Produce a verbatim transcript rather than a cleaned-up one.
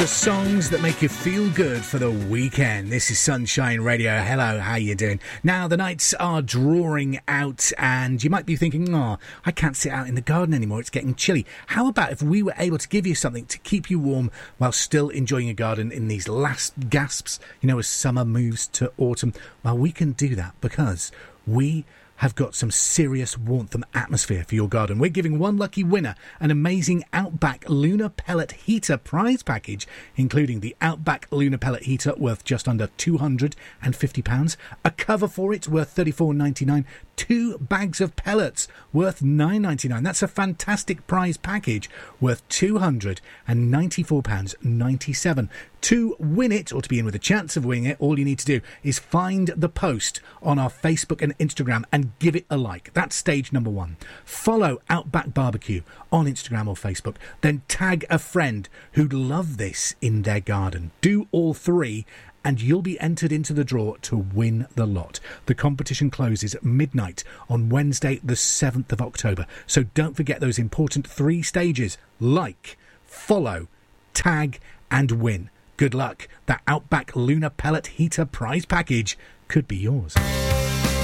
The songs that make you feel good for the weekend. This is Sunshine Radio. Hello, how you doing? Now, the nights are drawing out and you might be thinking, oh, I can't sit out in the garden anymore. It's getting chilly. How about if we were able to give you something to keep you warm while still enjoying a garden in these last gasps, you know, as summer moves to autumn? Well, we can do that because we have got some serious warmth and atmosphere for your garden. We're giving one lucky winner an amazing Outback Lunar Pellet Heater prize package, including the Outback Lunar Pellet Heater worth just under two hundred fifty pounds, a cover for it worth thirty-four ninety-nine, two bags of pellets worth nine ninety-nine. That's a fantastic prize package worth two hundred ninety-four pounds ninety-seven. To win it, or to be in with a chance of winning it, all you need to do is find the post on our Facebook and Instagram and give it a like. That's stage number one. Follow Outback Barbecue on Instagram or Facebook. Then tag a friend who'd love this in their garden. Do all three and you'll be entered into the draw to win the lot. The competition closes at midnight on Wednesday, the seventh of October. So don't forget those important three stages. Like, follow, tag and win. Good luck. That Outback Lunar Pellet Heater prize package could be yours.